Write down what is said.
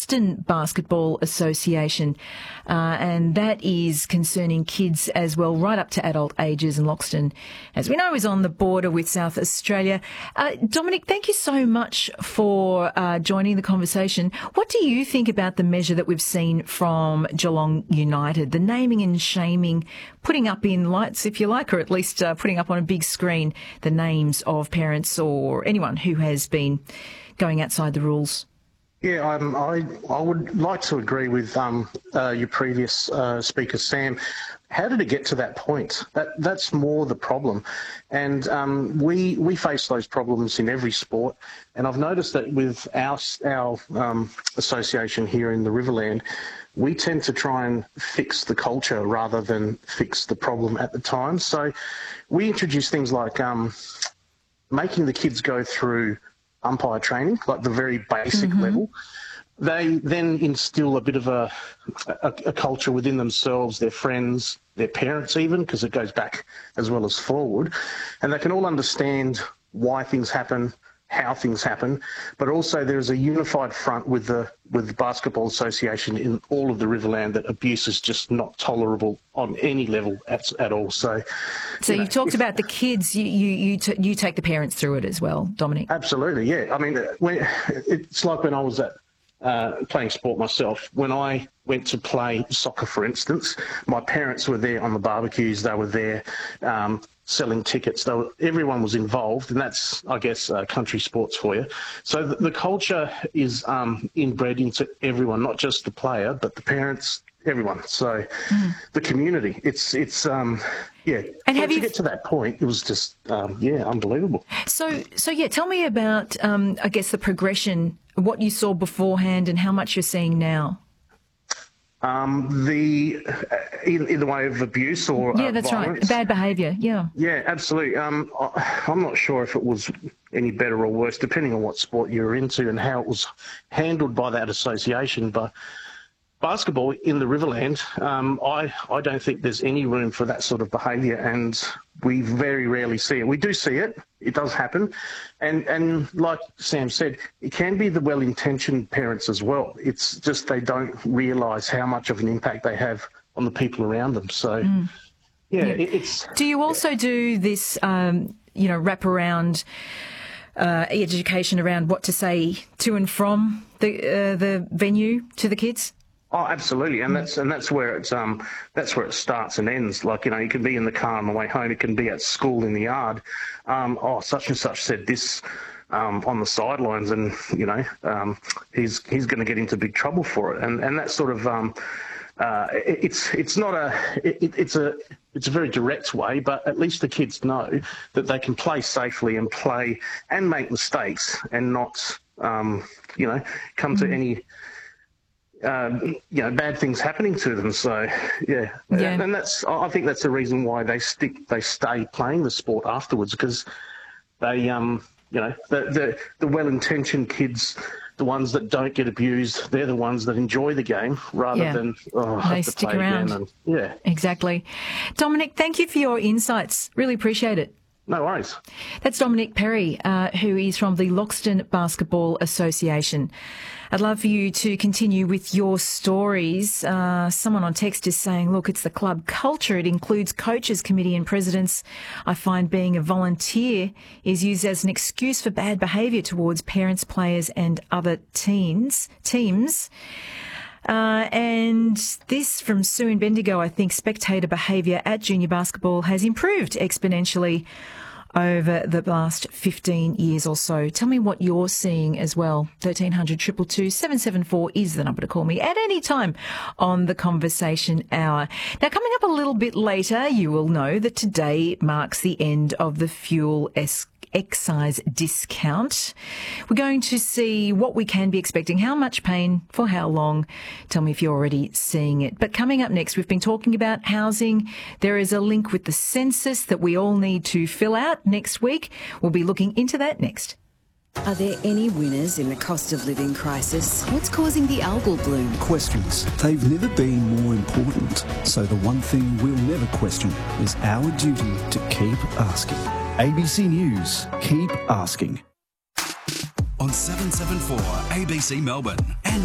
Loxton Basketball Association, and that is concerning kids as well, right up to adult ages. And Loxton, as we know, is on the border with South Australia. Dominic, thank you so much for joining the conversation. What do you think about the measure that we've seen from Geelong United, the naming and shaming, putting up in lights, if you like, or at least putting up on a big screen the names of parents or anyone who has been going outside the rules? Yeah, I would like to agree with your previous speaker, Sam. How did it get to that point? That's more the problem. And we face those problems in every sport. And I've noticed that with our association here in the Riverland, we tend to try and fix the culture rather than fix the problem at the time. So we introduce things like making the kids go through umpire training, like the very basic level. They then instill a bit of a culture within themselves, their friends, their parents even, because it goes back as well as forward. And they can all understand why things happen, how things happen, but also there's a unified front with the Basketball Association in all of the Riverland that abuse is just not tolerable on any level at all. So you've talked about the kids. You take the parents through it as well, Dominic. Absolutely, yeah. I mean, it's like when I was at playing sport myself. When I went to play soccer, for instance, my parents were there on the barbecues. They were there selling tickets. Everyone was involved, and that's, I guess, country sports for you. So the culture is inbred into everyone, not just the player, but the parents, everyone. So the community, it's yeah. And to get to that point, it was just unbelievable. So tell me about I guess the progression, what you saw beforehand, and how much you're seeing now. In the way of abuse or that's violence. Right, bad behaviour, yeah. Yeah, absolutely. I'm not sure if it was any better or worse, depending on what sport you're into and how it was handled by that association. But basketball in the Riverland, I don't think there's any room for that sort of behaviour, and we very rarely see it. We do see it. It does happen. And like Sam said, it can be the well-intentioned parents as well. It's just they don't realise how much of an impact they have on the people around them. So, it's... Do you also do this, wrap around education around what to say to and from the venue to the kids? Oh, absolutely, and that's where it starts and ends. Like, you can be in the car on the way home. It can be at school in the yard. Such and such said this on the sidelines, and he's going to get into big trouble for it. And that sort of it's a very direct way, but at least the kids know that they can play safely and play and make mistakes and not come to any. Bad things happening to them. So, and I think that's the reason why they stay playing the sport afterwards, because they, the well-intentioned kids, the ones that don't get abused, they're the ones that enjoy the game rather than they stick around. Exactly. Dominic, thank you for your insights. Really appreciate it. No worries. That's Dominic Perry, who is from the Loxton Basketball Association. I'd love for you to continue with your stories. Someone on text is saying, look, it's the club culture. It includes coaches, committee and presidents. I find being a volunteer is used as an excuse for bad behaviour towards parents, players and other teams. And this from Sue in Bendigo, I think spectator behaviour at junior basketball has improved exponentially over the last 15 years or so. Tell me what you're seeing as well. 1300 222 774 is the number to call me at any time on the Conversation Hour. Now, coming up a little bit later, you will know that today marks the end of the fuel excise discount. We're going to see what we can be expecting, how much pain, for how long. Tell me if you're already seeing it. But coming up next, we've been talking about housing. There is a link with the census that we all need to fill out next week. We'll be looking into that next. Are there any winners in the cost of living crisis? What's causing the algal bloom? Questions. They've never been more important. So the one thing we'll never question is our duty to keep asking. ABC News. Keep asking. On 774 ABC Melbourne and